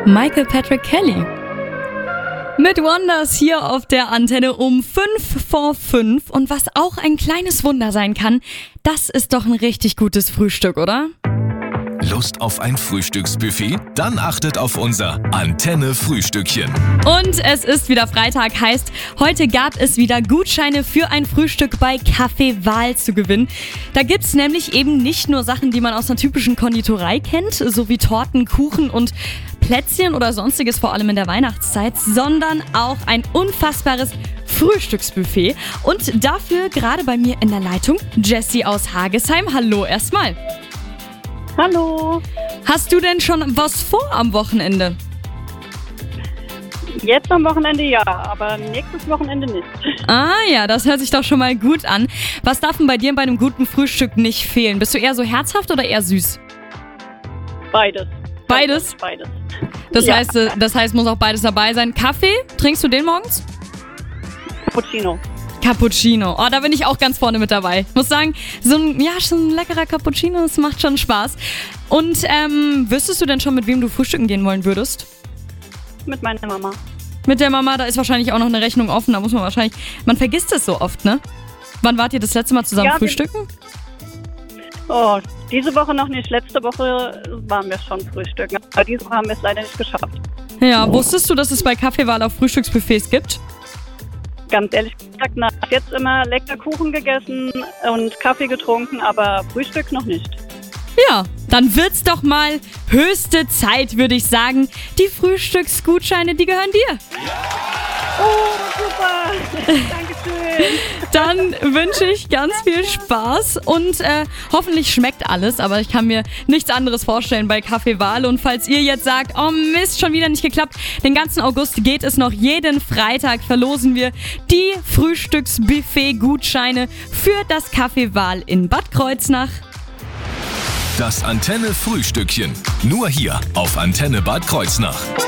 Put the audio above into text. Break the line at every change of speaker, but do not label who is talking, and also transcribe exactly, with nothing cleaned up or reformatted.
Michael Patrick Kelly. Mit Wonders hier auf der Antenne um fünf vor fünf. Und was auch ein kleines Wunder sein kann, das ist doch ein richtig gutes Frühstück, oder?
Lust auf ein Frühstücksbuffet? Dann achtet auf unser Antenne-Frühstückchen.
Und es ist wieder Freitag, heißt, heute gab es wieder Gutscheine für ein Frühstück bei Café Wahl zu gewinnen. Da gibt's nämlich eben nicht nur Sachen, die man aus einer typischen Konditorei kennt, so wie Torten, Kuchen und Plätzchen oder sonstiges, vor allem in der Weihnachtszeit, sondern auch ein unfassbares Frühstücksbuffet. Und dafür gerade bei mir in der Leitung Jessie aus Hagesheim. Hallo erstmal.
Hallo.
Hast du denn schon was vor am Wochenende?
Jetzt am Wochenende ja, aber nächstes Wochenende nicht.
Ah ja, das hört sich doch schon mal gut an. Was darf denn bei dir bei einem guten Frühstück nicht fehlen? Bist du eher so herzhaft oder eher süß?
Beides.
Beides?
Beides.
Das,
Ja.
heißt, äh, das heißt, muss auch beides dabei sein. Kaffee? Trinkst du den morgens?
Cappuccino.
Cappuccino. Oh, da bin ich auch ganz vorne mit dabei. Ich muss sagen, so ein, ja, schon ein leckerer Cappuccino, das macht schon Spaß. Und ähm, wüsstest du denn schon, mit wem du frühstücken gehen wollen würdest?
Mit meiner Mama.
Mit der Mama, da ist wahrscheinlich auch noch eine Rechnung offen. Da muss man wahrscheinlich, man vergisst es so oft, ne? Wann wart ihr das letzte Mal zusammen
Ja, wir-
frühstücken?
Oh, diese Woche noch nicht. Letzte Woche waren wir schon frühstücken. Aber diese Woche haben wir es leider nicht geschafft.
Ja, wusstest du, dass es bei Café Wahl auch Frühstücksbuffets gibt?
Ganz ehrlich gesagt, na, jetzt immer lecker Kuchen gegessen und Kaffee getrunken, aber Frühstück noch nicht.
Ja, dann wird's doch mal höchste Zeit, würde ich sagen. Die Frühstücksgutscheine, die gehören dir.
Oh, super. Dankeschön.
Dann wünsche ich ganz viel Spaß und äh, hoffentlich schmeckt alles, aber ich kann mir nichts anderes vorstellen bei Café Wahl. Und falls ihr jetzt sagt, oh Mist, schon wieder nicht geklappt, den ganzen August geht es noch. Jeden Freitag verlosen wir die Frühstücksbuffet-Gutscheine für das Café Wahl in Bad Kreuznach.
Das Antenne-Frühstückchen. Nur hier auf Antenne Bad Kreuznach.